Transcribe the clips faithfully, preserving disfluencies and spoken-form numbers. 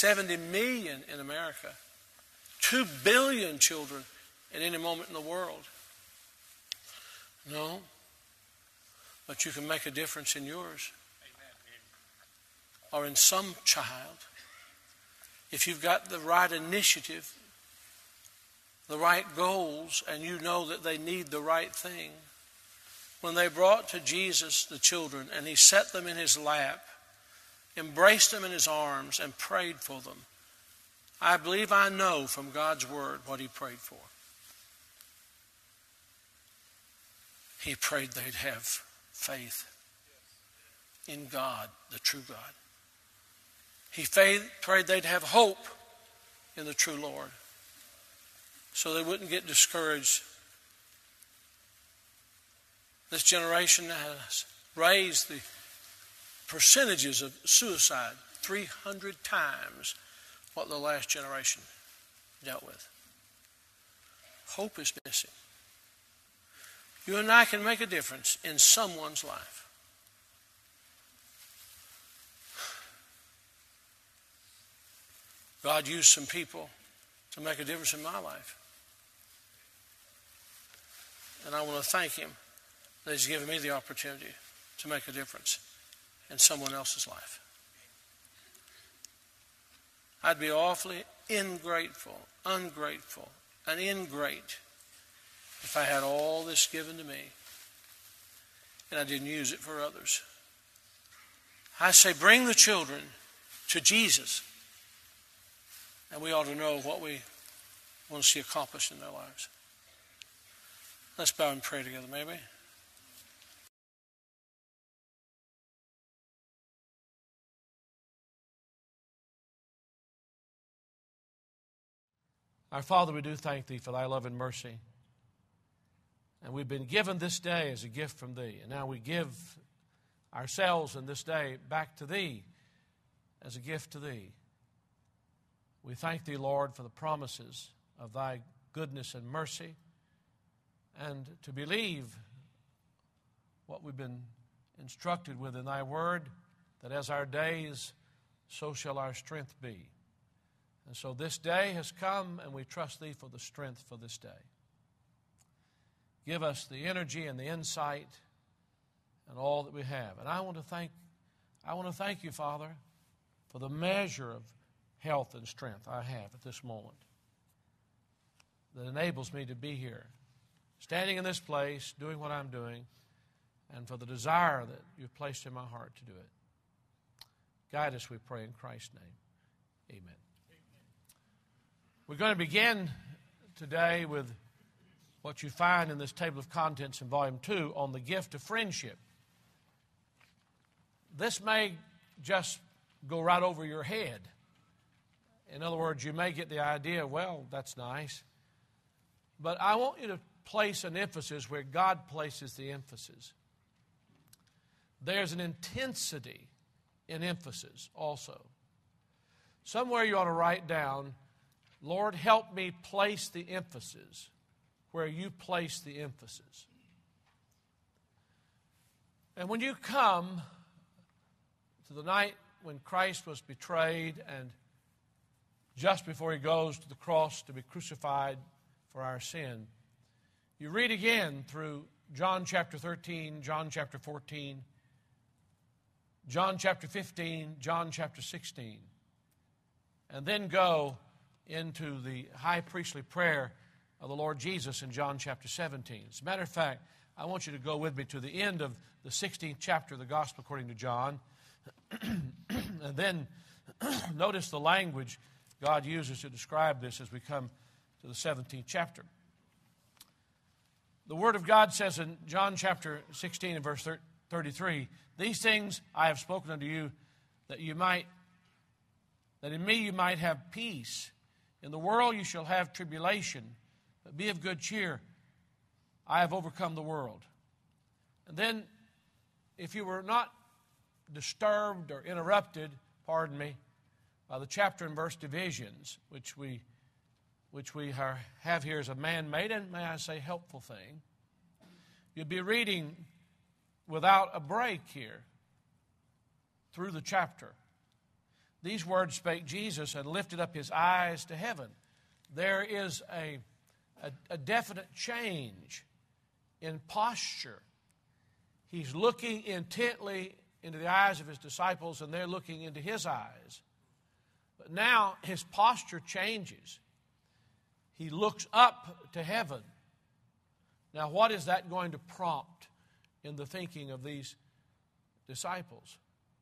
seventy million in America. Two billion children at any moment in the world. No. But you can make a difference in yours. Or in some child. If you've got the right initiative, the right goals, and you know that they need the right thing. When they brought to Jesus the children and he set them in his lap, embraced them in his arms and prayed for them, I believe I know from God's word what he prayed for. He prayed they'd have faith in God, the true God. He faith, prayed they'd have hope in the true Lord so they wouldn't get discouraged. This generation has raised the percentages of suicide three hundred times what the last generation dealt with. Hope is missing. You and I can make a difference in someone's life. God used some people to make a difference in my life. And I want to thank him that he's given me the opportunity to make a difference in someone else's life. I'd be awfully ingrateful, ungrateful, and ingrate if I had all this given to me and I didn't use it for others. I say bring the children to Jesus. And we ought to know what we want to see accomplished in their lives. Let's bow and pray together, maybe. Our Father, we do thank thee for thy love and mercy. And we've been given this day as a gift from thee. And now we give ourselves in this day back to thee as a gift to thee. We thank thee, Lord, for the promises of thy goodness and mercy, and to believe what we've been instructed with in thy word, that as our days, so shall our strength be. And so this day has come, and we trust thee for the strength for this day. Give us the energy and the insight and all that we have. And I want to thank, I want to thank you, Father, for the measure of health and strength I have at this moment that enables me to be here, standing in this place, doing what I'm doing, and for the desire that you've placed in my heart to do it. Guide us, we pray, in Christ's name. Amen. Amen. We're going to begin today with what you find in this table of contents in Volume two on the gift of friendship. This may just go right over your head. In other words, you may get the idea, well, that's nice. But I want you to place an emphasis where God places the emphasis. There's an intensity in emphasis also. Somewhere you ought to write down, Lord, help me place the emphasis where you place the emphasis. And when you come to the night when Christ was betrayed and just before he goes to the cross to be crucified for our sin, you read again through John chapter thirteen, John chapter fourteen, John chapter fifteen, John chapter sixteen, and then go into the high priestly prayer of the Lord Jesus in John chapter seventeen. As a matter of fact, I want you to go with me to the end of the sixteenth chapter of the Gospel according to John, and then notice the language God uses to describe this as we come to the seventeenth chapter. The Word of God says in John chapter sixteen and verse thirty-three, "These things I have spoken unto you, that you might, that in me you might have peace. In the world you shall have tribulation, but be of good cheer. I have overcome the world." And then, if you were not disturbed or interrupted, pardon me, by the chapter and verse divisions, which we which we are, have here as a man-made and, may I say, helpful thing, you'd be reading without a break here through the chapter. these words spake Jesus and lifted up his eyes to heaven. There is a, a, a definite change in posture. He's looking intently into the eyes of his disciples, and they're looking into his eyes. But now his posture changes. He looks up to heaven. Now, what is that going to prompt in the thinking of these disciples?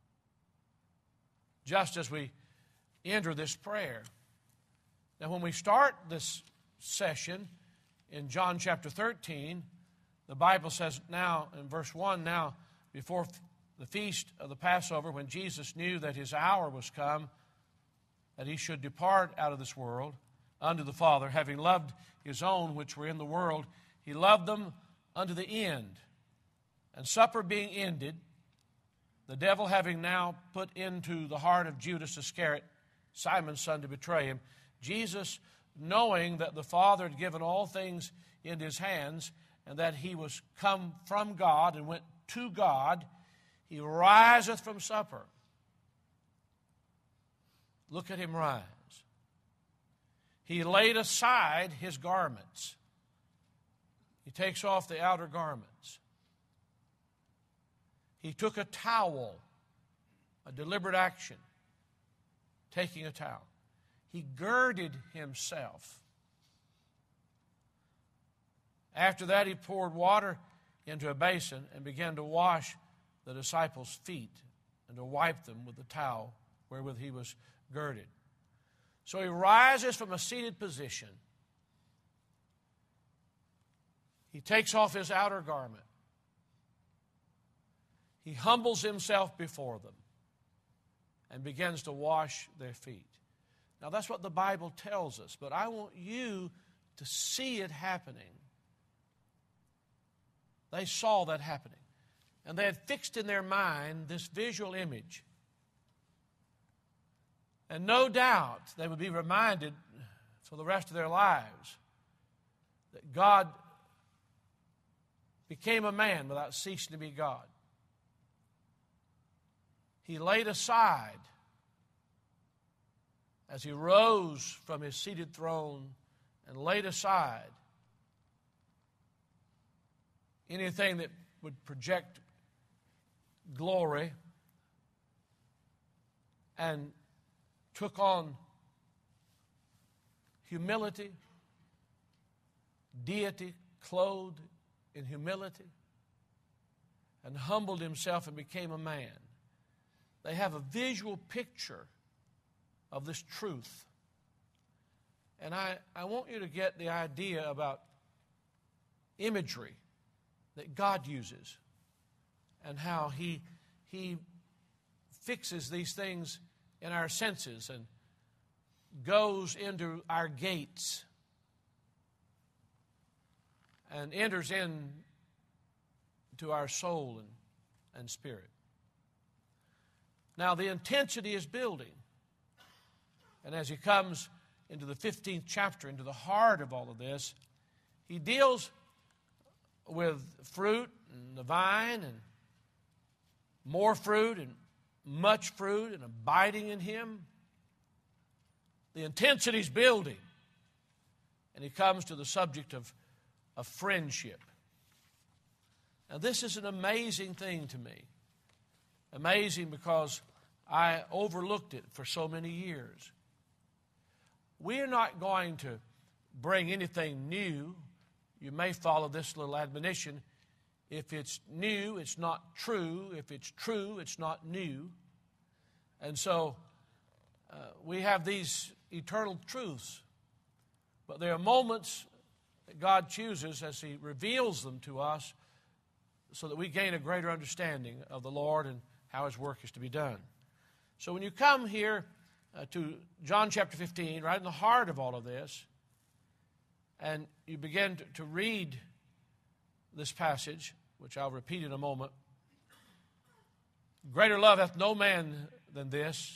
Just as we enter this prayer. Now, when we start this session in John chapter thirteen, the Bible says now, in verse one, now before the feast of the Passover, when Jesus knew that his hour was come, that he should depart out of this world unto the Father, having loved his own which were in the world, he loved them unto the end. And supper being ended, the devil having now put into the heart of Judas Iscariot, Simon's son, to betray him, Jesus, knowing that the Father had given all things into his hands, and that he was come from God and went to God, he riseth from supper. Look at him rise. He laid aside his garments. He takes off the outer garments. He took a towel, a deliberate action, taking a towel. He girded himself. After that, he poured water into a basin and began to wash the disciples' feet and to wipe them with the towel wherewith he was girded. So he rises from a seated position. He takes off his outer garment. He humbles himself before them and begins to wash their feet. Now, that's what the Bible tells us, but I want you to see it happening. They saw that happening, and they had fixed in their mind this visual image. And no doubt they would be reminded for the rest of their lives that God became a man without ceasing to be God. He laid aside, as he rose from his seated throne, and laid aside anything that would project glory, and took on humility, deity clothed in humility, and humbled himself and became a man. They have a visual picture of this truth. And I, I want you to get the idea about imagery that God uses and how he, he fixes these things in our senses and goes into our gates and enters in to our soul and, and spirit. Now, the intensity is building. And as he comes into the fifteenth chapter, into the heart of all of this, he deals with fruit and the vine and more fruit and much fruit and abiding in him. The intensity is building. And he comes to the subject of, of friendship. Now, this is an amazing thing to me. Amazing because I overlooked it for so many years. We're not going to bring anything new. You may follow this little admonition. If it's new, it's not true. If it's true, it's not new. And so uh, we have these eternal truths. But there are moments that God chooses as he reveals them to us so that we gain a greater understanding of the Lord and how his work is to be done. So when you come here uh, to John chapter fifteen, right in the heart of all of this, and you begin to, to read this passage, which I'll repeat in a moment, greater love hath no man than this.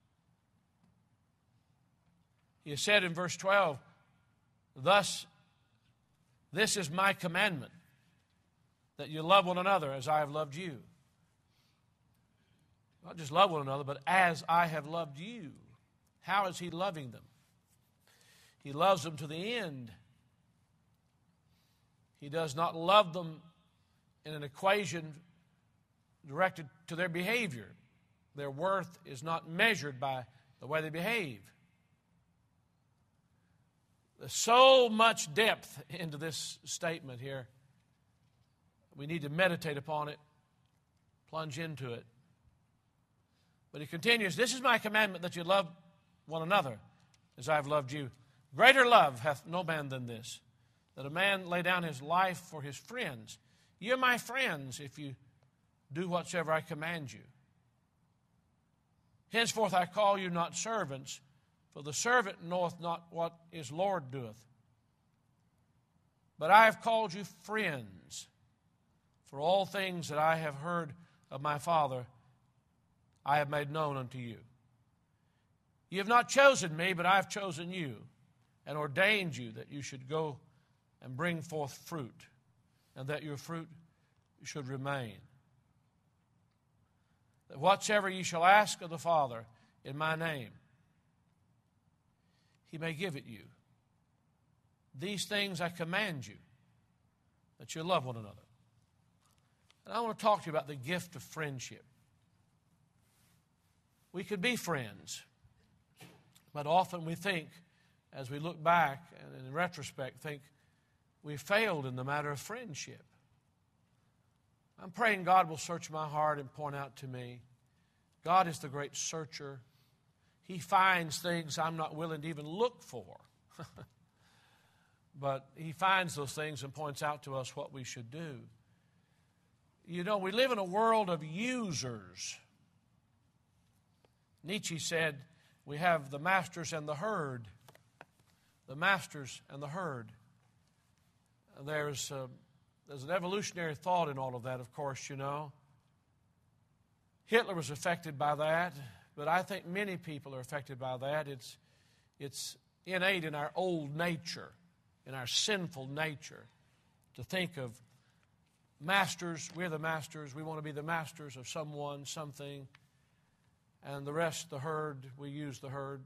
He has said in verse twelve, thus, this is my commandment, that you love one another as I have loved you. Not just love one another, but as I have loved you. How is He loving them? He loves them to the end. He does not love them in an equation directed to their behavior. Their worth is not measured by the way they behave. There's so much depth into this statement here. We need to meditate upon it, plunge into it. But he continues, this is my commandment, that you love one another as I have loved you. Greater love hath no man than this, that a man lay down his life for his friends. Ye are my friends if you do whatsoever I command you. Henceforth I call you not servants, for the servant knoweth not what his Lord doeth. But I have called you friends, for all things that I have heard of my Father I have made known unto you. You have not chosen me, but I have chosen you, and ordained you that you should go and bring forth fruit, and that your fruit should remain. That whatsoever ye shall ask of the Father in my name, He may give it you. These things I command you, that you love one another. And I want to talk to you about the gift of friendship. We could be friends, but often we think, as we look back and in retrospect, think we failed in the matter of friendship. I'm praying God will search my heart and point out to me. God is the great searcher. He finds things I'm not willing to even look for. But He finds those things and points out to us what we should do. You know, we live in a world of users. Nietzsche said, we have the masters and the herd. The masters and the herd. There's, uh, there's an evolutionary thought in all of that, of course, you know. Hitler was affected by that, but I think many people are affected by that. It's, it's innate in our old nature, in our sinful nature, to think of masters. We're the masters. We want to be the masters of someone, something. And the rest, the herd, we use the herd.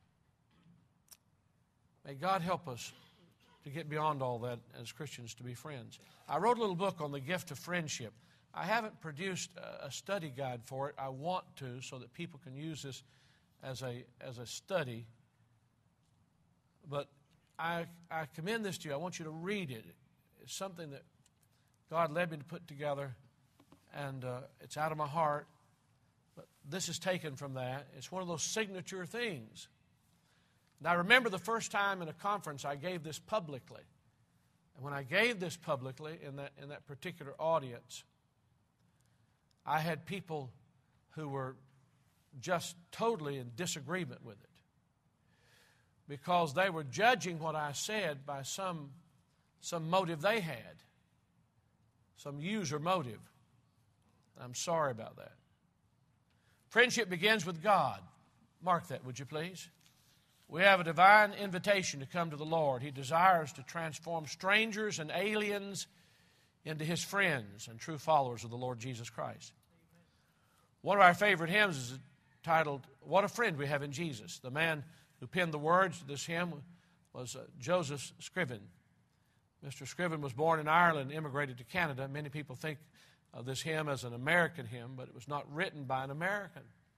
May God help us to get beyond all that as Christians, to be friends. I wrote a little book on the gift of friendship. I haven't produced a study guide for it. I want to, so that people can use this as a, as a study. But I, I commend this to you. I want you to read it. It's something that God led me to put together, and uh, it's out of my heart. But this is taken from that. It's one of those signature things. And I remember the first time in a conference I gave this publicly. And when I gave this publicly in that, in that particular audience, I had people who were just totally in disagreement with it, because they were judging what I said by some, some motive they had, some user motive. I'm sorry about that. Friendship begins with God. Mark that, would you please? We have a divine invitation to come to the Lord. He desires to transform strangers and aliens into His friends and true followers of the Lord Jesus Christ. One of our favorite hymns is titled, What a Friend We Have in Jesus. The man who penned the words to this hymn was uh, Joseph Scriven. Mister Scriven was born in Ireland and immigrated to Canada. Many people think of this hymn as an American hymn, but it was not written by an American.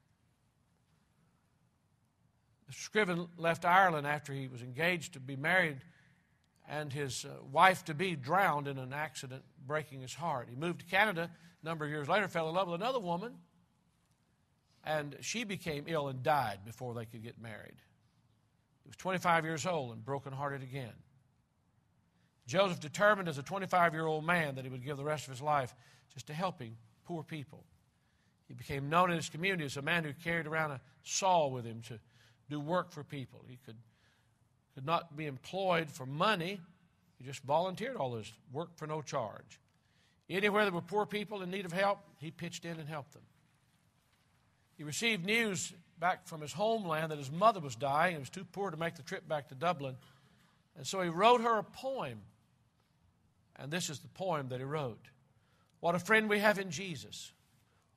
Mister Scriven left Ireland after he was engaged to be married, and his uh, wife-to-be drowned in an accident, breaking his heart. He moved to Canada a number of years later, fell in love with another woman, and she became ill and died before they could get married. He was twenty-five years old and brokenhearted again. Joseph determined as a twenty-five-year-old man that he would give the rest of his life just to helping poor people. He became known in his community as a man who carried around a saw with him to do work for people. He could, could not be employed for money. He just volunteered all this work for no charge. Anywhere there were poor people in need of help, he pitched in and helped them. He received news back from his homeland that his mother was dying and was too poor to make the trip back to Dublin. And so he wrote her a poem. And this is the poem that he wrote. What a friend we have in Jesus.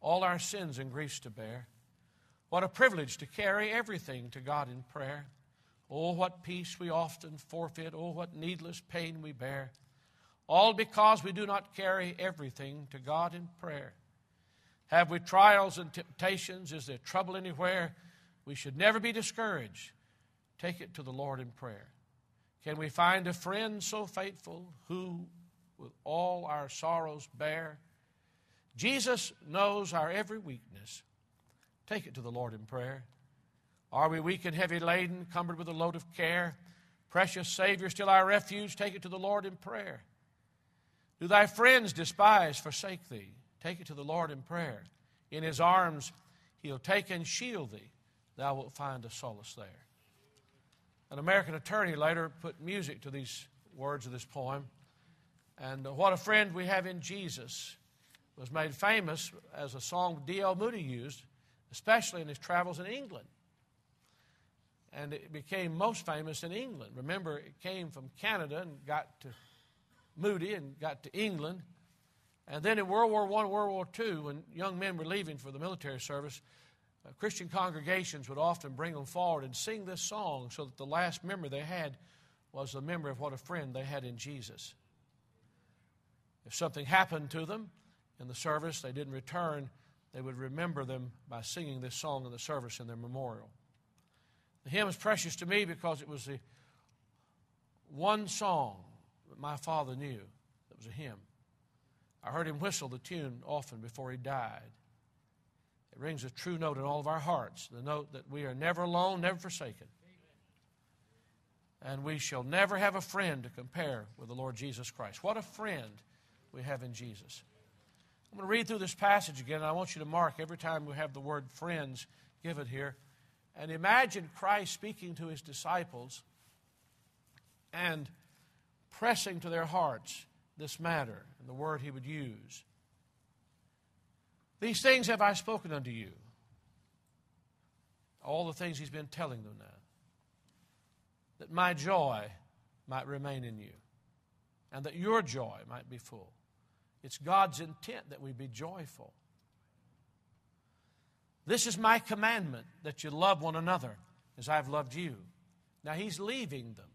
all our sins and griefs to bear. What a privilege to carry everything to God in prayer. Oh, what peace we often forfeit. Oh, what needless pain we bear. All because we do not carry everything to God in prayer. Have we trials and temptations? Is there trouble anywhere? We should never be discouraged. Take it to the Lord in prayer. Can we find a friend so faithful who with all our sorrows bear? Jesus knows our every weakness. Take it to the Lord in prayer. Are we weak and heavy laden, cumbered with a load of care? Precious Savior, still our refuge, take it to the Lord in prayer. Do thy friends despise, forsake thee? Take it to the Lord in prayer. In his arms he'll take and shield thee. Thou wilt find a solace there. An American attorney later put music to these words of this poem. And What a Friend We Have in Jesus was made famous as a song D L Moody used, especially in his travels in England. And it became most famous in England. Remember, it came from Canada and got to Moody and got to England. And then in World War One, World War Two, when young men were leaving for the military service, uh, Christian congregations would often bring them forward and sing this song so that the last memory they had was the memory of what a friend they had in Jesus. If something happened to them in the service, they didn't return, they would remember them by singing this song in the service in their memorial. The hymn is precious to me because it was the one song that my father knew that was a hymn. I heard him whistle the tune often before he died. It rings a true note in all of our hearts, the note that we are never alone, never forsaken. And we shall never have a friend to compare with the Lord Jesus Christ. What a friend we have in Jesus. I'm going to read through this passage again, and I want you to mark every time we have the word friends given here. And imagine Christ speaking to his disciples and pressing to their hearts this matter and the word he would use. These things have I spoken unto you. All the things he's been telling them now. That my joy might remain in you. And that your joy might be full. It's God's intent that we be joyful. This is my commandment, that you love one another as I've loved you. Now he's leaving them.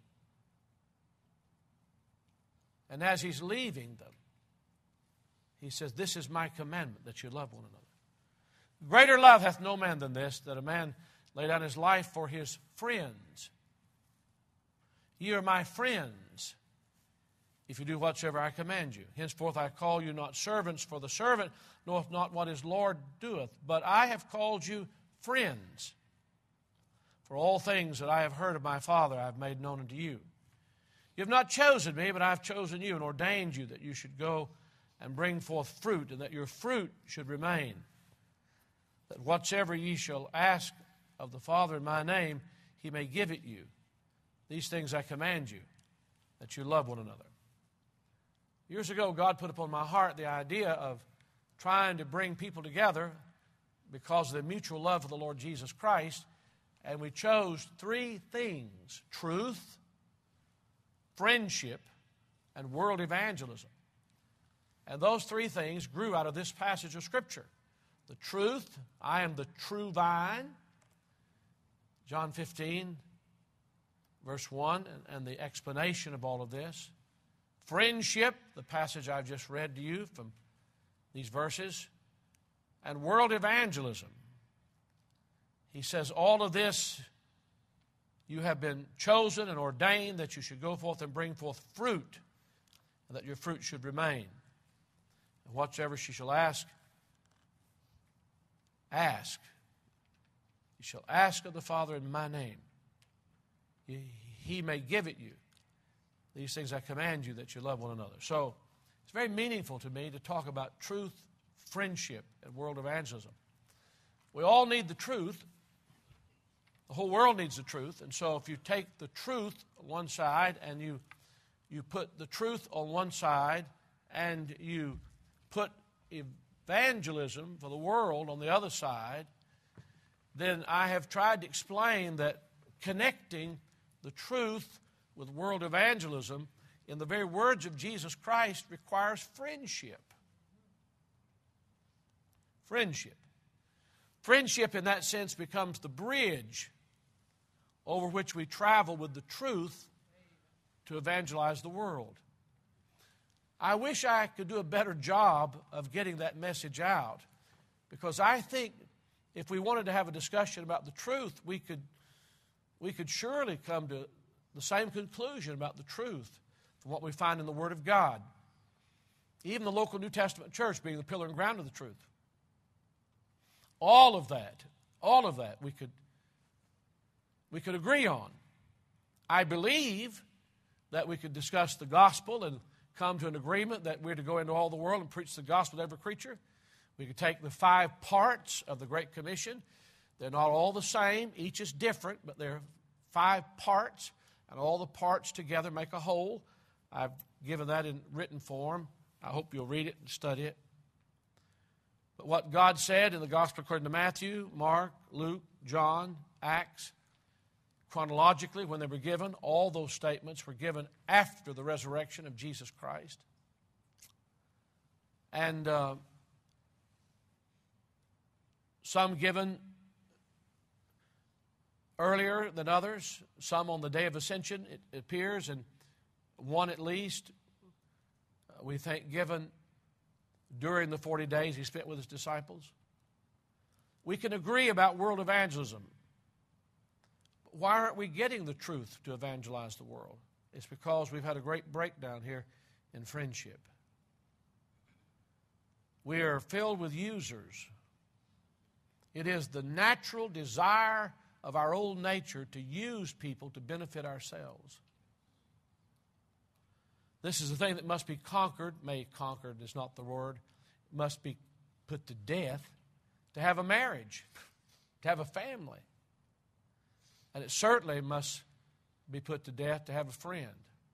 And as he's leaving them, he says, this is my commandment, that you love one another. Greater love hath no man than this, that a man lay down his life for his friends. Ye are my friends, if you do whatsoever I command you. Henceforth I call you not servants, for the servant knoweth not what his Lord doeth, but I have called you friends. For all things that I have heard of my Father I have made known unto you. You have not chosen me, but I have chosen you and ordained you that you should go and bring forth fruit, and that your fruit should remain. That whatsoever ye shall ask of the Father in my name, he may give it you. These things I command you, that you love one another. Years ago, God put upon my heart the idea of trying to bring people together because of the mutual love of the Lord Jesus Christ, and we chose three things: truth, friendship, and world evangelism. And those three things grew out of this passage of Scripture. The truth, I am the true vine, John fifteen, verse one, and, and the explanation of all of this. Friendship, the passage I've just read to you from these verses. And world evangelism. He says, all of this, you have been chosen and ordained that you should go forth and bring forth fruit, and that your fruit should remain. And whatsoever she shall ask, ask. You shall ask of the Father in my name. He may give it you. These things I command you, that you love one another. So it's very meaningful to me to talk about truth, friendship, and world evangelism. We all need the truth. The whole world needs the truth. And so if you take the truth on one side and you, you put the truth on one side and you put evangelism for the world on the other side, then I have tried to explain that connecting the truth with world evangelism, in the very words of Jesus Christ, requires friendship. Friendship. Friendship in that sense becomes the bridge over which we travel with the truth to evangelize the world. I wish I could do a better job of getting that message out, because I think if we wanted to have a discussion about the truth, we could, we could surely come to the same conclusion about the truth from what we find in the Word of God. Even the local New Testament church being the pillar and ground of the truth. All of that, all of that we could, we could agree on. I believe that we could discuss the gospel and come to an agreement that we're to go into all the world and preach the gospel to every creature. We could take the five parts of the Great Commission. They're not all the same. Each is different, but they're five parts, and all the parts together make a whole. I've given that in written form. I hope you'll read it and study it. But what God said in the Gospel according to Matthew, Mark, Luke, John, Acts, chronologically, when they were given, all those statements were given after the resurrection of Jesus Christ. And uh, some given earlier than others, some on the day of ascension, it appears, and one at least, uh, we think, given during the forty days he spent with his disciples. We can agree about world evangelism. Why aren't we getting the truth to evangelize the world? It's because we've had a great breakdown here in friendship. We are filled with users. It is the natural desire of our old nature to use people to benefit ourselves. This is the thing that must be conquered. May conquered is not the word. It must be put to death to have a marriage, to have a family. And it certainly must be put to death to have a friend.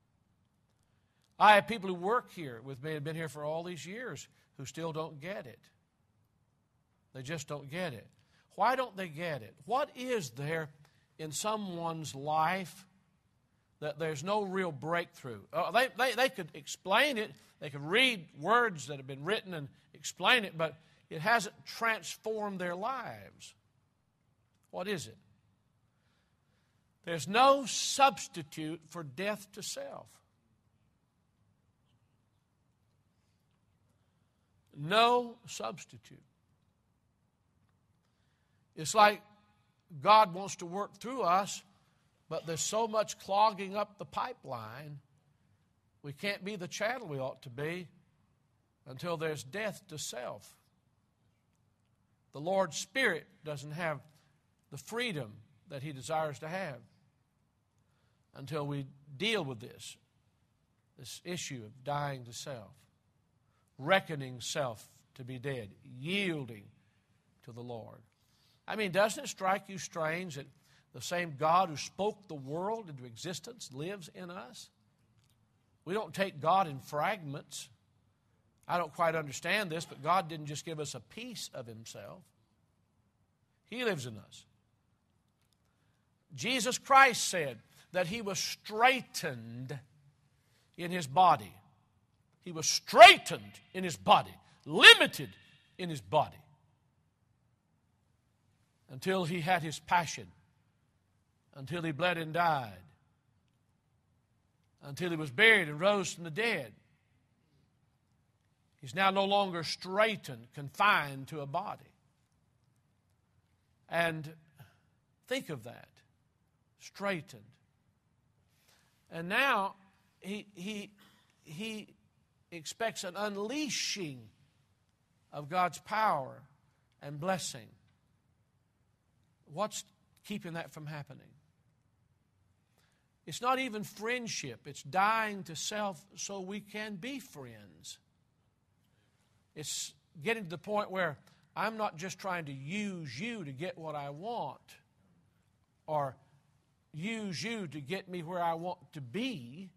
I have people who work here with me, have been here for all these years, who still don't get it. They just don't get it. Why don't they get it? What is there in someone's life that there's no real breakthrough? Uh, they, they, they could explain it. They could read words that have been written and explain it, but it hasn't transformed their lives. What is it? There's no substitute for death to self. No substitute. It's like God wants to work through us, but there's so much clogging up the pipeline, we can't be the channel we ought to be until there's death to self. The Lord's Spirit doesn't have the freedom that He desires to have until we deal with this, this issue of dying to self, reckoning self to be dead, yielding to the Lord. I mean, doesn't it strike you strange that the same God who spoke the world into existence lives in us? We don't take God in fragments. I don't quite understand this, but God didn't just give us a piece of Himself. He lives in us. Jesus Christ said that He was straightened in His body. He was straightened in His body, limited in His body, until He had His passion, until He bled and died, until He was buried and rose from the dead. He's now no longer straightened, confined to a body. And think of that. Straightened. And now he, he, he expects an unleashing of God's power and blessing. What's keeping that from happening? It's not even friendship. It's dying to self so we can be friends. It's getting to the point where I'm not just trying to use you to get what I want or use you to get me where I want to be.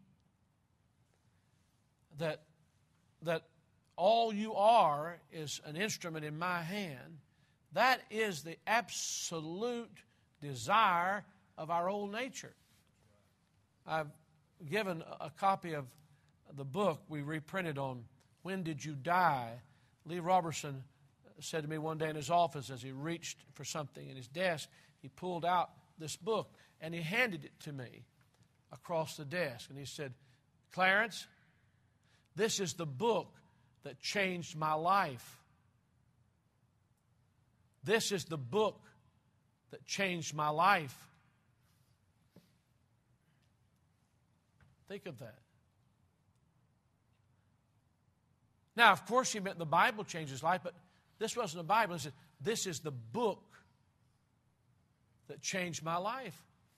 That, that all you are is an instrument in my hand. That is the absolute desire of our old nature. I've given a copy of the book we reprinted on When Did You Die? Lee Roberson said to me one day in his office as he reached for something in his desk, he pulled out this book and he handed it to me across the desk. And he said, Clarence, this is the book that changed my life. This is the book that changed my life. Think of that. Now, of course, he meant the Bible changed his life, but this wasn't the Bible. He said, this is the book that changed my life.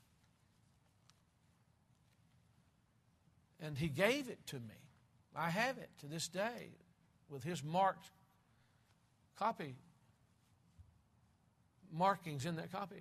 And he gave it to me. I have it to this day with his marked copy, markings in that copy.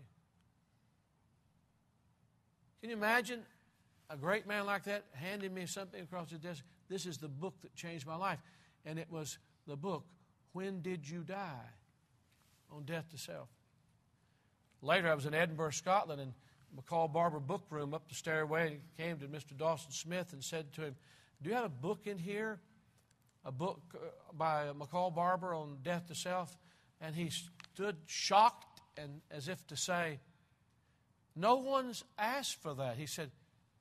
Can you imagine a great man like that handing me something across the desk? This is the book that changed my life. And it was the book, When Did You Die? On Death to Self. Later, I was in Edinburgh, Scotland, and McCall Barber book room up the stairway, and came to Mister Dawson Smith and said to him, do you have a book in here? A book by McCall Barber on Death to Self? And he stood shocked and as if to say, no one's asked for that. He said,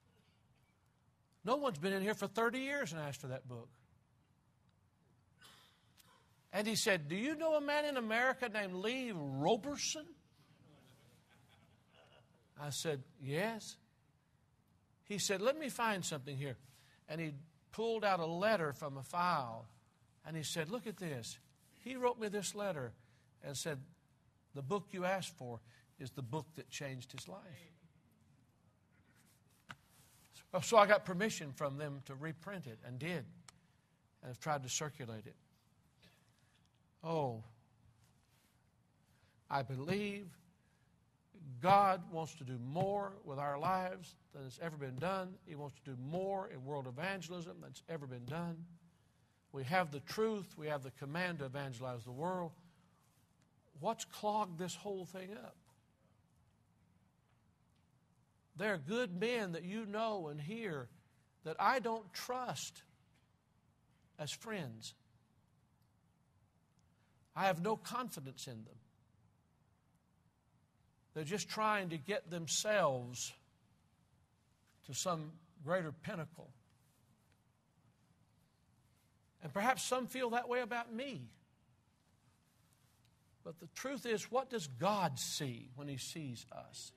no one's been in here for thirty years and asked for that book. And he said, do you know a man in America named Lee Roberson? I said, yes. He said, let me find something here. And he pulled out a letter from a file. And he said, look at this. He wrote me this letter and said, the book you asked for is the book that changed his life. So I got permission from them to reprint it, and did. And have tried to circulate it. Oh, I believe God wants to do more with our lives than has ever been done. He wants to do more in world evangelism than has ever been done. We have the truth. We have the command to evangelize the world. What's clogged this whole thing up? There are good men that you know and hear that I don't trust as friends. I have no confidence in them. They're just trying to get themselves to some greater pinnacle. And perhaps some feel that way about me. But the truth is, what does God see when He sees us?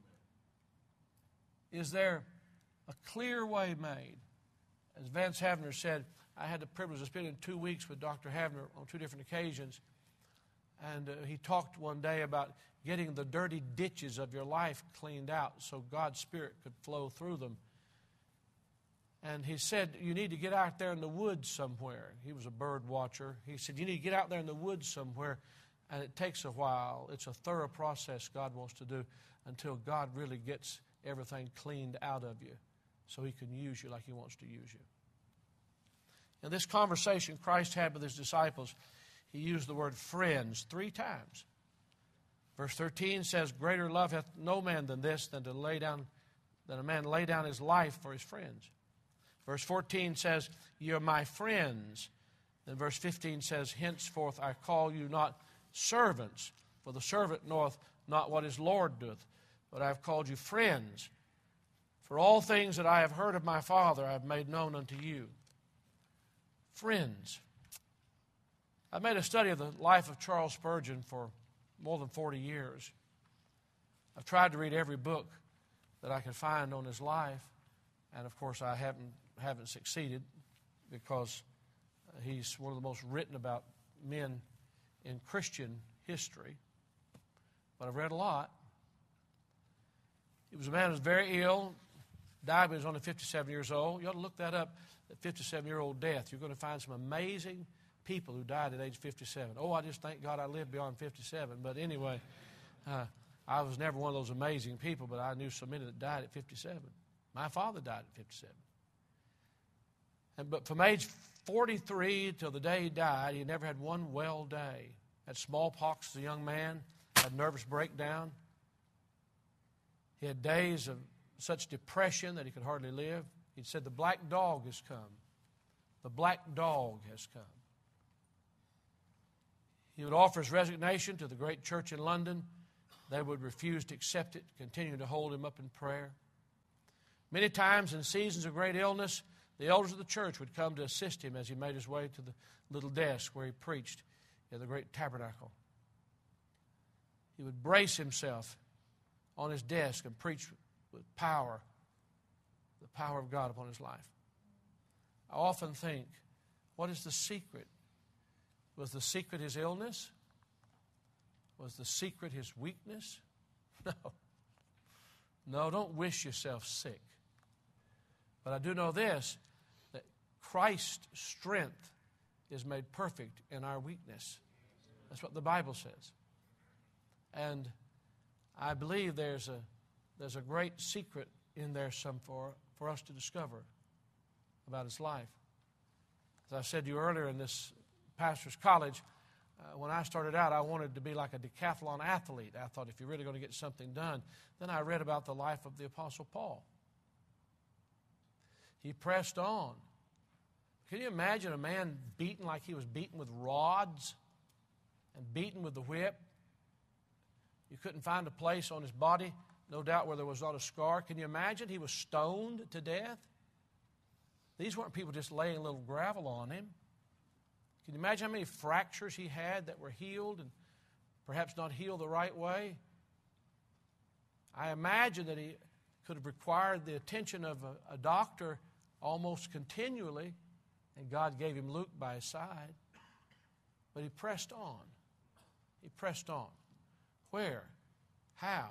Is there a clear way made? As Vance Havner said, I had the privilege of spending two weeks with Doctor Havner on two different occasions. And uh, he talked one day about getting the dirty ditches of your life cleaned out so God's Spirit could flow through them. And he said, you need to get out there in the woods somewhere. He was a bird watcher. He said, you need to get out there in the woods somewhere, and it takes a while. It's a thorough process God wants to do until God really gets everything cleaned out of you so He can use you like He wants to use you. In this conversation Christ had with His disciples, He used the word friends three times. Verse thirteen says, greater love hath no man than this, than to lay down, than a man lay down his life for his friends. Verse fourteen says, ye are my friends. Then verse fifteen says, henceforth I call you not servants, for the servant knoweth not what his Lord doeth, but I have called you friends. For all things that I have heard of my Father I have made known unto you. Friends. I made a study of the life of Charles Spurgeon for more than forty years. I've tried to read every book that I could find on his life, and of course I haven't haven't succeeded because he's one of the most written about men in Christian history. But I've read a lot. He was a man who was very ill, died when he was only fifty-seven years old. You ought to look that up, that fifty-seven-year-old death. You're going to find some amazing people who died at age fifty-seven. Oh, I just thank God I lived beyond fifty-seven. But anyway, uh, I was never one of those amazing people, but I knew so many that died at fifty-seven. My father died at fifty-seven. And, but from age forty-three till the day he died, he never had one well day. Had smallpox as a young man, had nervous breakdown. He had days of such depression that he could hardly live. He said, the black dog has come. The black dog has come. He would offer his resignation to the great church in London. They would refuse to accept it, continue to hold him up in prayer. Many times in seasons of great illness, the elders of the church would come to assist him as he made his way to the little desk where he preached in the great tabernacle. He would brace himself on his desk and preach with power, the power of God upon his life. I often think, what is the secret? Was the secret his illness? Was the secret his weakness? No. No, don't wish yourself sick. But I do know this, that Christ's strength is made perfect in our weakness. That's what the Bible says. And I believe there's a there's a great secret in there some for, for us to discover about his life. As I said to you earlier in this pastor's college, uh, when I started out, I wanted to be like a decathlon athlete. I thought if you're really going to get something done, then I read about the life of the Apostle Paul. He pressed on. Can you imagine a man beaten like he was beaten with rods and beaten with the whip? You couldn't find a place on his body, no doubt, where there was not a scar. Can you imagine? He was stoned to death. These weren't people just laying a little gravel on him. Can you imagine how many fractures he had that were healed and perhaps not healed the right way? I imagine that he could have required the attention of a, a doctor almost continually, and God gave him Luke by his side. But he pressed on. He pressed on. Where? How?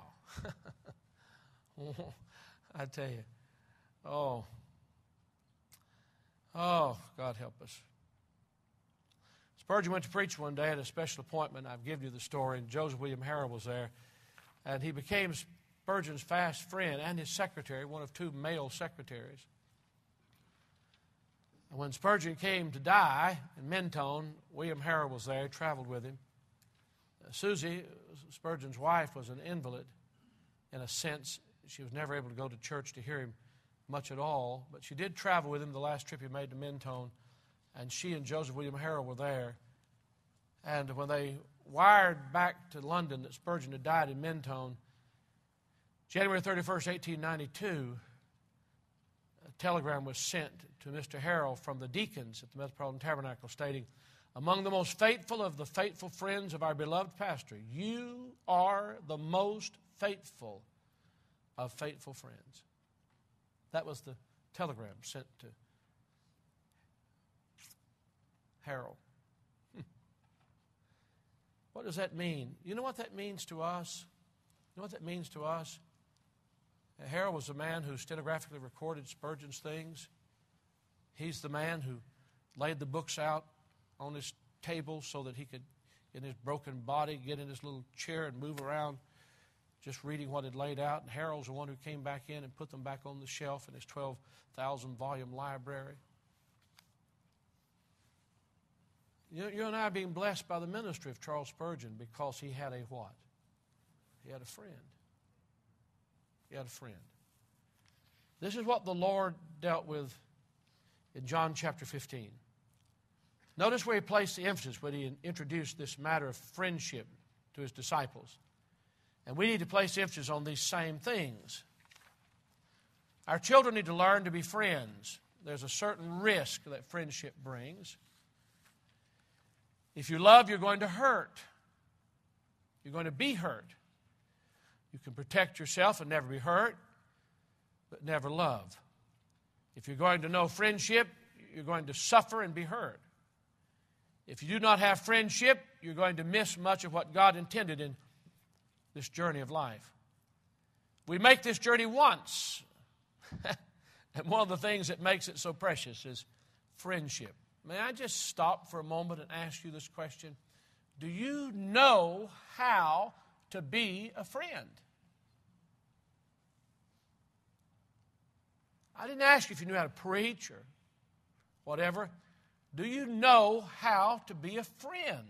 I tell you. Oh. Oh, God help us. Spurgeon went to preach one day at a special appointment. I've given you the story, and Joseph William Harrell was there. And he became Spurgeon's fast friend and his secretary, one of two male secretaries. And when Spurgeon came to die in Mentone, William Harrell was there, traveled with him. Uh, Susie, Spurgeon's wife, was an invalid in a sense. She was never able to go to church to hear him much at all, but she did travel with him the last trip he made to Mentone, and she and Joseph William Harrell were there. And when they wired back to London that Spurgeon had died in Mentone, January thirty-first, eighteen ninety-two, a telegram was sent to Mister Harrell from the deacons at the Metropolitan Tabernacle stating, "Among the most faithful of the faithful friends of our beloved pastor, you are the most faithful of faithful friends." That was the telegram sent to Harrell. Hmm. What does that mean? You know what that means to us? You know what that means to us? Harrell was the man who stenographically recorded Spurgeon's things. He's the man who laid the books out on his table so that he could, in his broken body, get in his little chair and move around just reading what had laid out. And Harrell's the one who came back in and put them back on the shelf in his twelve thousand volume library. You, you and I are being blessed by the ministry of Charles Spurgeon because he had a what? He had a friend. He had a friend. This is what the Lord dealt with in John chapter fifteen. Notice where he placed the emphasis when he introduced this matter of friendship to his disciples. And we need to place emphasis on these same things. Our children need to learn to be friends. There's a certain risk that friendship brings. If you love, you're going to hurt. You're going to be hurt. You can protect yourself and never be hurt, but never love. If you're going to know friendship, you're going to suffer and be hurt. If you do not have friendship, you're going to miss much of what God intended in this journey of life. We make this journey once. And one of the things that makes it so precious is friendship. May I just stop for a moment and ask you this question? Do you know how to be a friend? I didn't ask you if you knew how to preach or whatever. Do you know how to be a friend?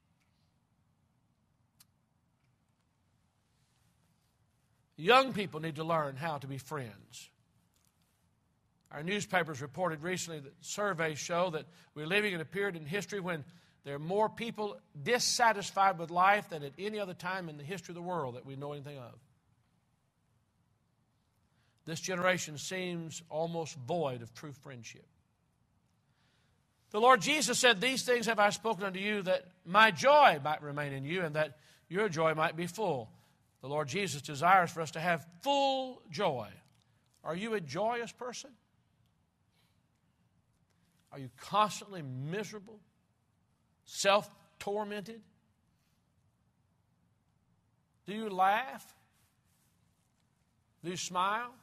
Young people need to learn how to be friends. Our newspapers reported recently that surveys show that we're living in a period in history when There are more people dissatisfied with life than at any other time in the history of the world that we know anything of. This generation seems almost void of true friendship. The Lord Jesus said, "These things have I spoken unto you, that my joy might remain in you, and that your joy might be full." The Lord Jesus desires for us to have full joy. Are you a joyous person? Are you constantly miserable, self-tormented? Do you laugh? Do you smile?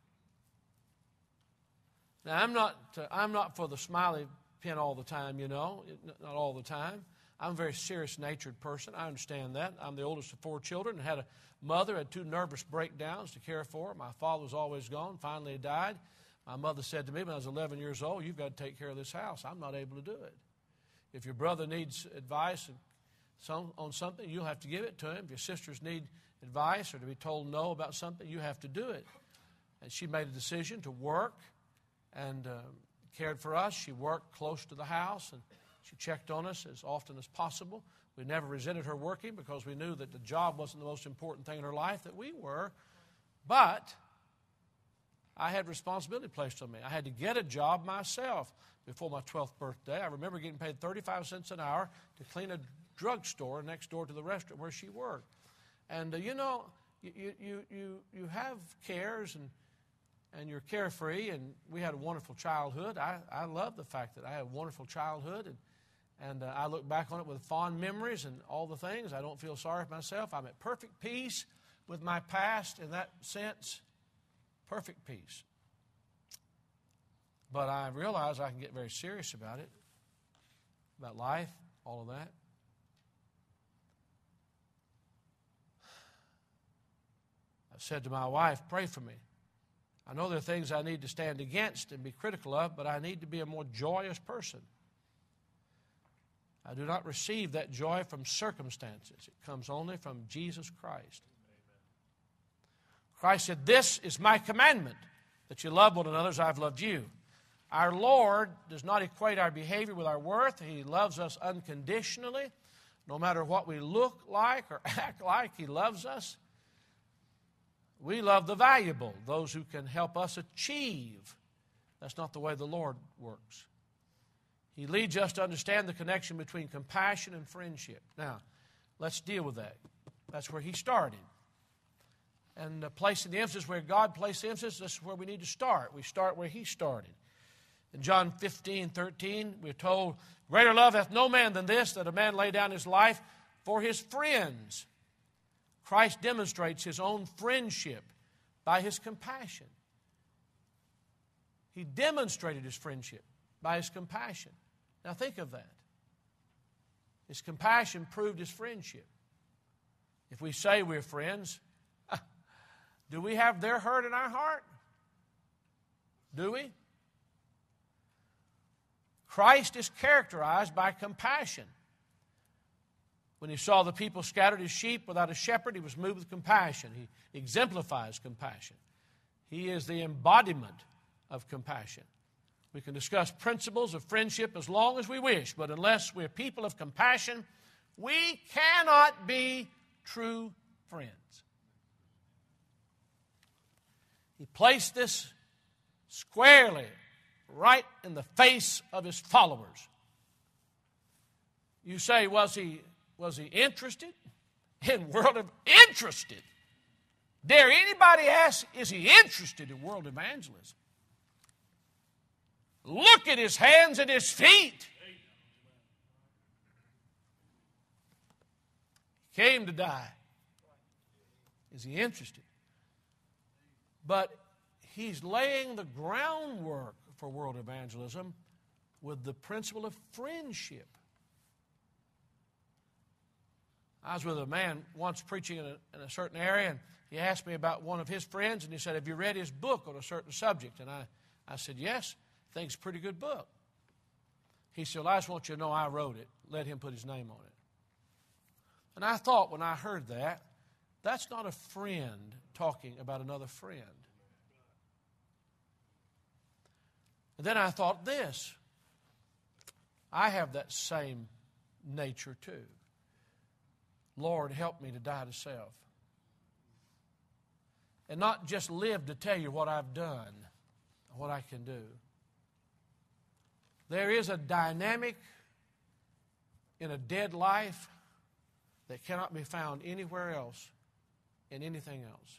Now, I'm not, uh, I'm not for the smiley pen all the time, you know, not all the time. I'm a very serious-natured person. I understand that. I'm the oldest of four children and had a mother, had two nervous breakdowns to care for. My father was always gone. Finally, he died. My mother said to me when I was eleven years old, "You've got to take care of this house. I'm not able to do it. If your brother needs advice on something, you'll have to give it to him. If your sisters need advice or to be told no about something, you have to do it." And she made a decision to work and uh, cared for us. She worked close to the house, and she checked on us as often as possible. We never resented her working because we knew that the job wasn't the most important thing in her life, that we were. But I had responsibility placed on me. I had to get a job myself before my twelfth birthday. I remember getting paid thirty-five cents an hour to clean a drugstore next door to the restaurant where she worked. And, uh, you know, you, you, you, you have cares and, and you're carefree, and we had a wonderful childhood. I, I love the fact that I had a wonderful childhood, and, and uh, I look back on it with fond memories and all the things. I don't feel sorry for myself. I'm at perfect peace with my past in that sense. Perfect peace. But I realize I can get very serious about it, about life, all of that. I've said to my wife, "Pray for me. I know there are things I need to stand against and be critical of, but I need to be a more joyous person. I do not receive that joy from circumstances. It comes only from Jesus Christ." Christ said, "This is my commandment, that you love one another as I've loved you." Our Lord does not equate our behavior with our worth. He loves us unconditionally. No matter what we look like or act like, He loves us. We love the valuable, those who can help us achieve. That's not the way the Lord works. He leads us to understand the connection between compassion and friendship. Now, let's deal with that. That's where He started. And uh, placing the emphasis where God placed the emphasis, this is where we need to start. We start where He started. In John fifteen, thirteen, we're told, "Greater love hath no man than this, that a man lay down his life for his friends." Christ demonstrates His own friendship by His compassion. He demonstrated His friendship by His compassion. Now think of that. His compassion proved His friendship. If we say we're friends, do we have their hurt in our heart? Do we? Christ is characterized by compassion. When He saw the people scattered as sheep without a shepherd, He was moved with compassion. He exemplifies compassion. He is the embodiment of compassion. We can discuss principles of friendship as long as we wish, but unless we're people of compassion, we cannot be true friends. He placed this squarely right in the face of His followers. You say, was he, was he interested in world of interested? Dare anybody ask, is He interested in world evangelism? Look at His hands and His feet. He came to die. Is He interested? But He's laying the groundwork for world evangelism with the principle of friendship. I was with a man once preaching in a, in a certain area, and he asked me about one of his friends, and he said, "Have you read his book on a certain subject?" And I, I said, "Yes, I think it's a pretty good book." He said, "Well, I just want you to know I wrote it. Let him put his name on it." And I thought when I heard that, that's not a friend talking about another friend. And then I thought this. I have that same nature too. Lord, help me to die to self. And not just live to tell you what I've done, what I can do. There is a dynamic in a dead life that cannot be found anywhere else in anything else.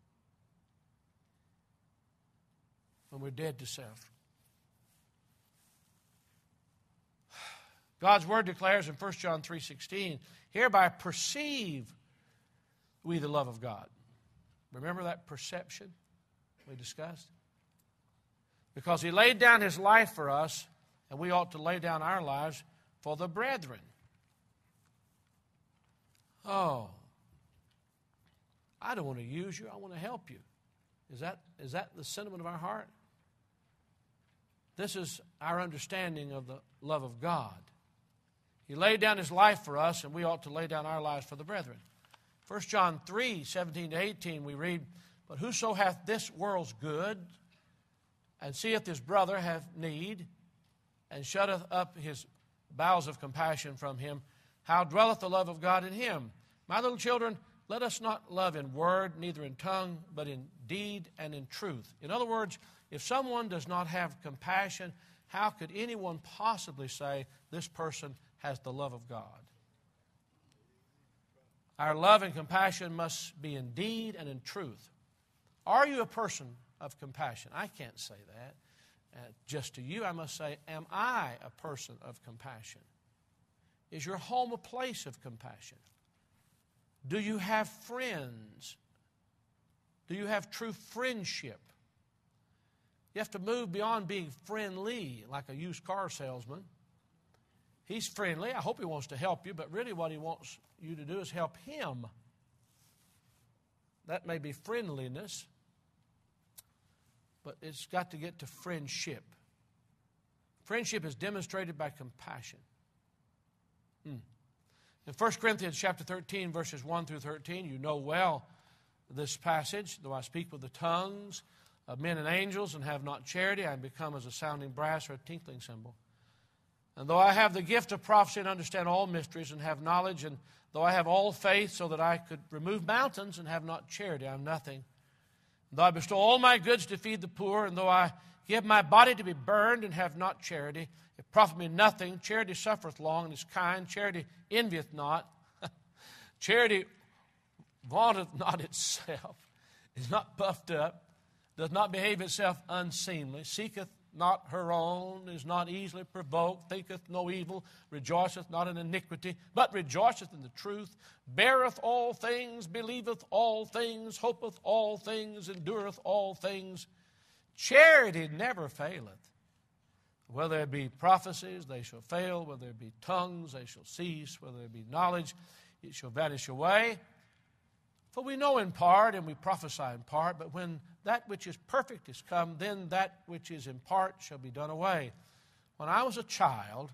When we're dead to self. God's Word declares in First John three sixteen, hereby perceive we the love of God. Remember that perception we discussed? Because He laid down His life for us, and we ought to lay down our lives for the brethren. Oh, I don't want to use you. I want to help you. Is that, is that the sentiment of our heart? This is our understanding of the love of God. He laid down His life for us, and we ought to lay down our lives for the brethren. First John three seventeen to eighteen, we read, but whoso hath this world's good, and seeth his brother have need, and shutteth up his bowels of compassion from him, how dwelleth the love of God in him? My little children, let us not love in word, neither in tongue, but in deed and in truth. In other words, if someone does not have compassion, how could anyone possibly say this person has the love of God? Our love and compassion must be in deed and in truth. Are you a person of compassion? I can't say that. Uh, just to you, I must say, am I a person of compassion? Is your home a place of compassion? Do you have friends? Do you have true friendship? You have to move beyond being friendly, like a used car salesman. He's friendly. I hope he wants to help you, but really what he wants you to do is help him. That may be friendliness, but it's got to get to friendship. Friendship is demonstrated by compassion. Hmm. In First Corinthians chapter thirteen, verses one through thirteen, you know well this passage. Though I speak with the tongues of men and angels and have not charity, I am become as a sounding brass or a tinkling cymbal. And though I have the gift of prophecy and understand all mysteries and have knowledge, and though I have all faith so that I could remove mountains and have not charity, I am nothing. And though I bestow all my goods to feed the poor, and though I give my body to be burned and have not charity, it profit me nothing. Charity suffereth long and is kind. Charity envieth not. Charity vaunteth not itself, is not puffed up, does not behave itself unseemly, seeketh not her own, is not easily provoked, thinketh no evil, rejoiceth not in iniquity, but rejoiceth in the truth, beareth all things, believeth all things, hopeth all things, endureth all things. Charity never faileth. Whether there be prophecies, they shall fail. Whether there be tongues, they shall cease. Whether there be knowledge, it shall vanish away. For we know in part, and we prophesy in part, but when that which is perfect is come, then that which is in part shall be done away. When I was a child,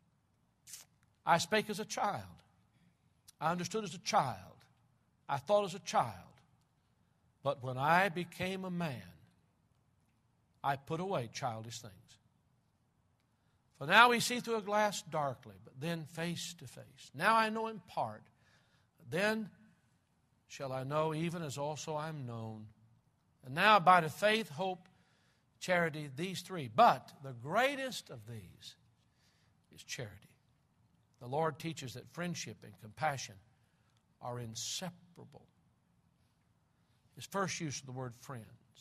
I spake as a child. I understood as a child. I thought as a child. But when I became a man, I put away childish things. For now we see through a glass darkly, but then face to face. Now I know in part, but then shall I know even as also I am known. And now abideth faith, hope, charity, these three. But the greatest of these is charity. The Lord teaches that friendship and compassion are inseparable. His first use of the word friends.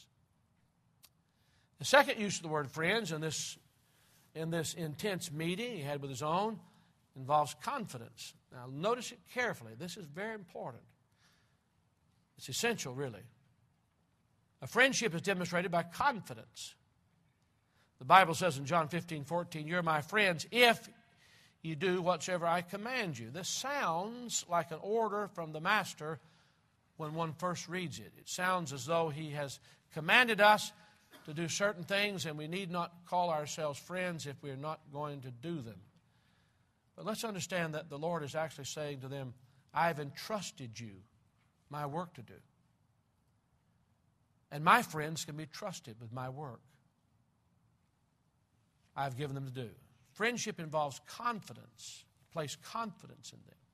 The second use of the word friends in this, in this intense meeting he had with his own involves confidence. Now notice it carefully. This is very important. It's essential, really. A friendship is demonstrated by confidence. The Bible says in John fifteen fourteen, you're my friends if you do whatsoever I command you. This sounds like an order from the Master when one first reads it. It sounds as though he has commanded us to do certain things, and we need not call ourselves friends if we're not going to do them. But let's understand that the Lord is actually saying to them, I've entrusted you my work to do. And my friends can be trusted with my work I've given them to do. Friendship involves confidence, place confidence in them.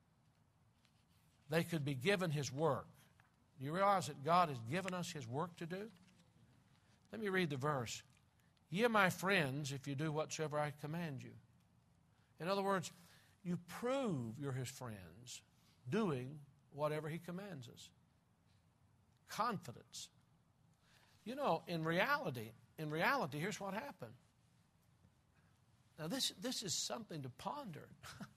They could be given His work. Do you realize that God has given us His work to do? Let me read the verse. Ye are my friends if you do whatsoever I command you. In other words, you prove you're His friends doing whatever He commands us. Confidence. You know, in reality, in reality, here's what happened. Now, this, this is something to ponder.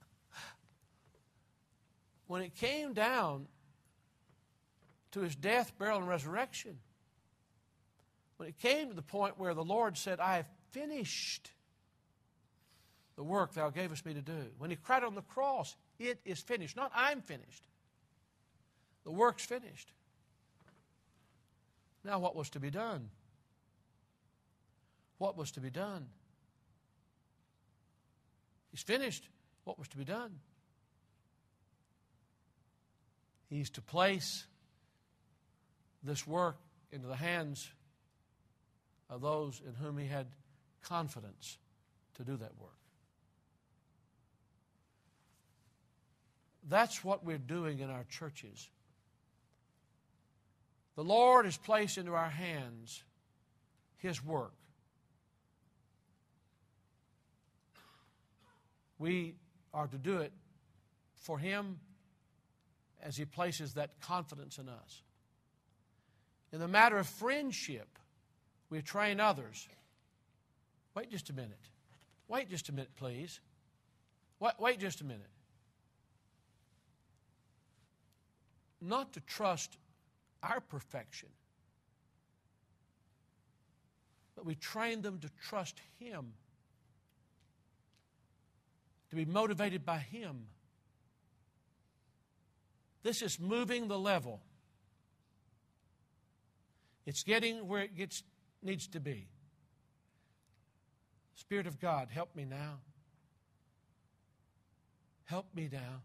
When it came down to His death, burial, and resurrection, when it came to the point where the Lord said, I have finished the work thou gavest me to do. When He cried on the cross, it is finished. Not I'm finished. The work's finished. Now what was to be done? What was to be done? He's finished. What was to be done? He's to place this work into the hands of those in whom He had confidence to do that work. That's what we're doing in our churches. The Lord has placed into our hands His work. We are to do it for Him as He places that confidence in us. In the matter of friendship, we train others. Wait just a minute. Wait just a minute, please. Wait, wait just a minute. Not to trust our perfection, but we train them to trust Him, to be motivated by Him. This is moving the level. It's getting where it gets, needs to be. Spirit of God, help me now. Help me now.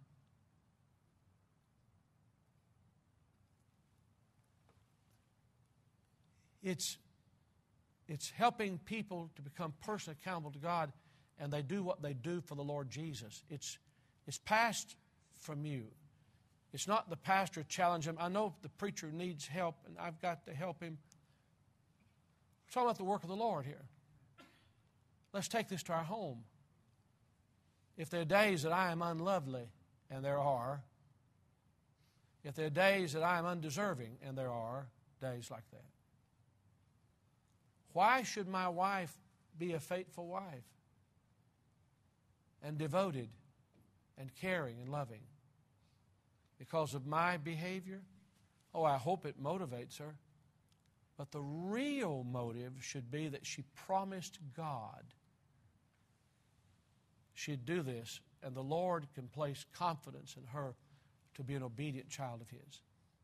It's, it's helping people to become personally accountable to God, and they do what they do for the Lord Jesus. It's, it's passed from you. It's not the pastor challenge him. I know the preacher needs help, and I've got to help him. We're talking about the work of the Lord here. Let's take this to our home. If there are days that I am unlovely, and there are, if there are days that I am undeserving, and there are days like that, why should my wife be a faithful wife and devoted and caring and loving? Because of my behavior? Oh, I hope it motivates her. But the real motive should be that she promised God she'd do this, and the Lord can place confidence in her to be an obedient child of His.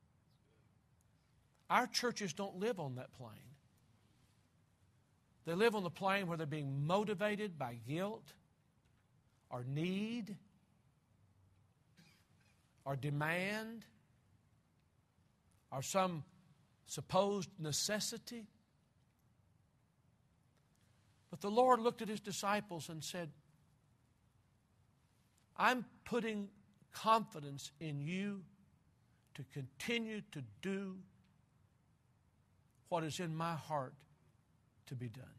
Our churches don't live on that plane. They live on the plane where they're being motivated by guilt or need or demand or some supposed necessity. But the Lord looked at His disciples and said, I'm putting confidence in you to continue to do what is in my heart to be done.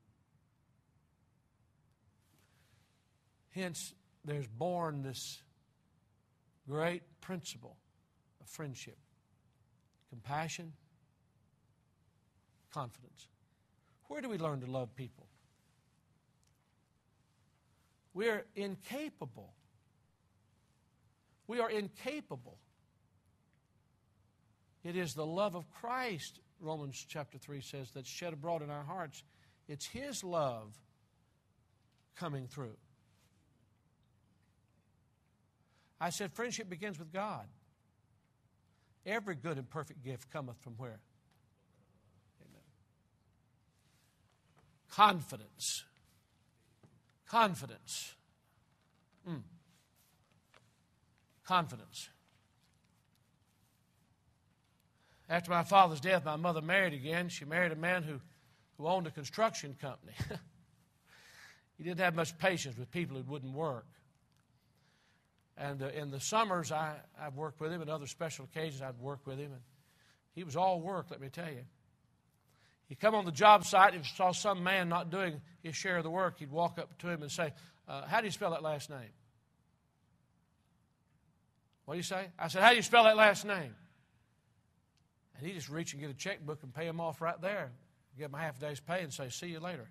Hence, there's born this great principle of friendship, compassion, confidence. Where do we learn to love people? We are incapable. We are incapable. It is the love of Christ, Romans chapter three says, that's shed abroad in our hearts. It's His love coming through. I said friendship begins with God. Every good and perfect gift cometh from where? Amen. Confidence. Confidence. Mm. Confidence. After my father's death, my mother married again. She married a man who, who owned a construction company. He didn't have much patience with people who wouldn't work. And uh, in the summers, I, I've worked with him. And other special occasions, I'd work with him. And he was all work, let me tell you. He'd come on the job site. If he saw some man not doing his share of the work, he'd walk up to him and say, uh, how do you spell that last name? What do you say? I said, how do you spell that last name? And he'd just reach and get a checkbook and pay him off right there. Give him a half a day's pay and say, see you later.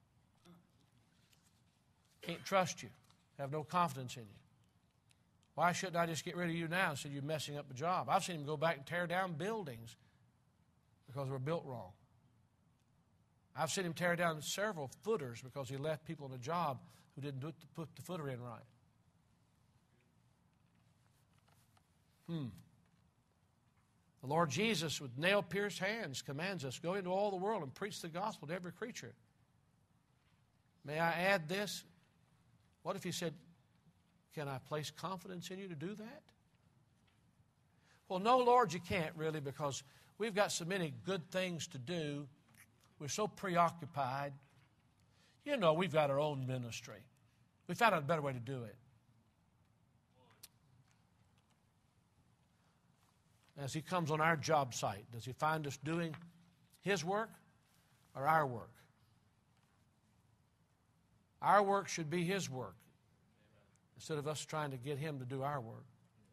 Can't trust you. Have no confidence in you. Why shouldn't I just get rid of you now instead of you messing up the job? I've seen him go back and tear down buildings because they were built wrong. I've seen him tear down several footers because he left people on a job who didn't do it to put the footer in right. Hmm. The Lord Jesus, with nail-pierced hands, commands us, go into all the world and preach the gospel to every creature. May I add this? What if he said, can I place confidence in you to do that? Well, no, Lord, you can't really, because we've got so many good things to do. We're so preoccupied. You know, we've got our own ministry. We found out a better way to do it. As he comes on our job site, does he find us doing his work or our work? Our work should be his work instead of us trying to get him to do our work.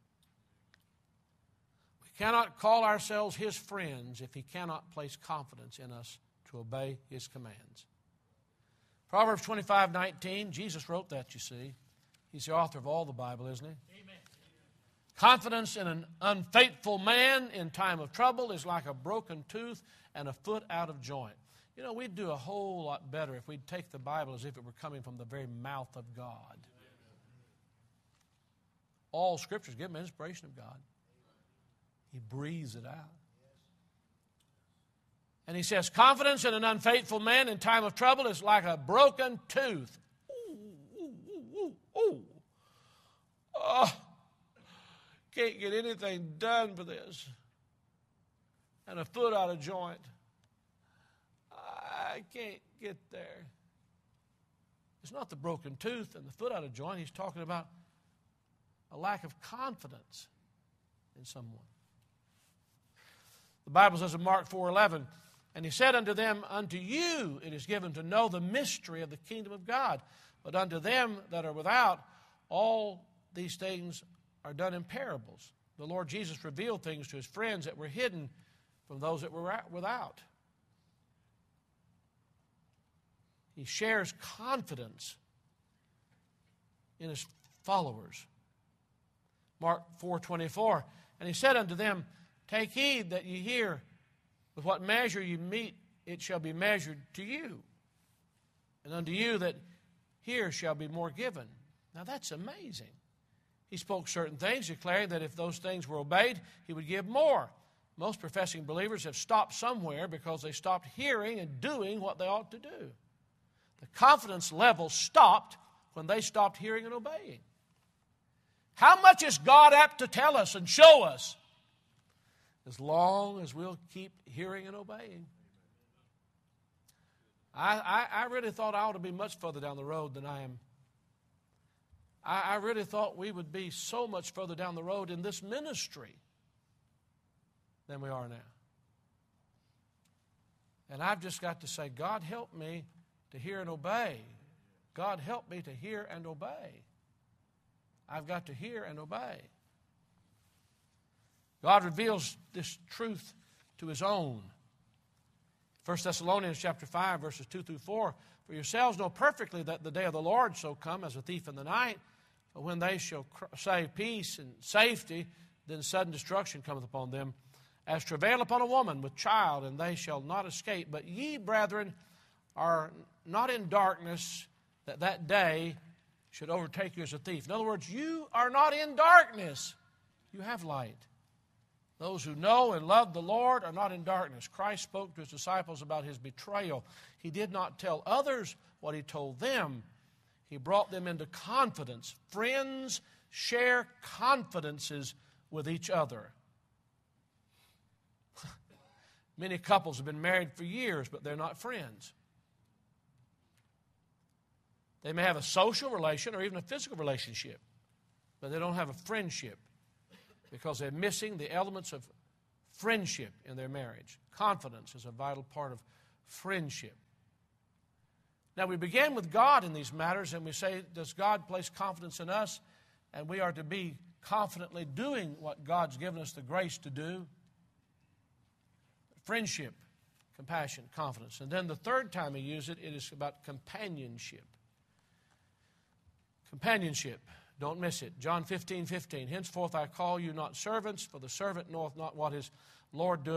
We cannot call ourselves his friends if he cannot place confidence in us to obey his commands. Proverbs twenty-five nineteen, Jesus wrote that, you see. He's the author of all the Bible, isn't he? Amen. Confidence in an unfaithful man in time of trouble is like a broken tooth and a foot out of joint. You know, we'd do a whole lot better if we'd take the Bible as if it were coming from the very mouth of God. All Scriptures give them inspiration of God. He breathes it out. And he says, confidence in an unfaithful man in time of trouble is like a broken tooth. Ooh, ooh, ooh, ooh, ooh. Oh, can't get anything done for this. And a foot out of joint. I can't get there. It's not the broken tooth and the foot out of joint. He's talking about a lack of confidence in someone. The Bible says in Mark four eleven, and he said unto them, unto you it is given to know the mystery of the kingdom of God, but unto them that are without, all these things are done in parables. The Lord Jesus revealed things to his friends that were hidden from those that were without. He shares confidence in his followers. Mark four twenty-four, and he said unto them, take heed that ye hear, with what measure you meet, it shall be measured to you. And unto you that hear shall be more given. Now that's amazing. He spoke certain things, declaring that if those things were obeyed, he would give more. Most professing believers have stopped somewhere because they stopped hearing and doing what they ought to do. The confidence level stopped when they stopped hearing and obeying. How much is God apt to tell us and show us? As long as we'll keep hearing and obeying. I, I, I really thought I ought to be much further down the road than I am. I, I really thought we would be so much further down the road in this ministry than we are now. And I've just got to say, God help me to hear and obey. God help me to hear and obey. I've got to hear and obey. God reveals this truth to his own. First Thessalonians chapter five, verses two through four. For yourselves know perfectly that the day of the Lord shall come as a thief in the night. But when they shall say peace and safety, then sudden destruction cometh upon them, as travail upon a woman with child, and they shall not escape. But ye, brethren, are not in darkness, that that day should overtake you as a thief. In other words, you are not in darkness. You have light. Those who know and love the Lord are not in darkness. Christ spoke to his disciples about his betrayal. He did not tell others what he told them. He brought them into confidence. Friends share confidences with each other. Many couples have been married for years, but they're not friends. They may have a social relation or even a physical relationship, but they don't have a friendship because they're missing the elements of friendship in their marriage. Confidence is a vital part of friendship. Now, we begin with God in these matters, and we say, does God place confidence in us? And we are to be confidently doing what God's given us the grace to do. Friendship, compassion, confidence. And then the third time he used it, it is about companionship. Companionship. Don't miss it. John fifteen fifteen. Henceforth I call you not servants, for the servant knoweth not what his Lord doeth,